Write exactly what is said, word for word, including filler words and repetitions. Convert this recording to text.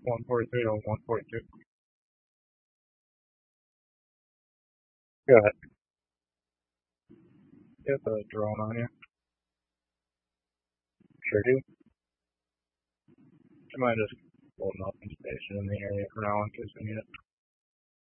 one forty-three to one forty-two. Go ahead. Get the drone on you. Sure do. I might just hold an open station in the area for now in case we need it.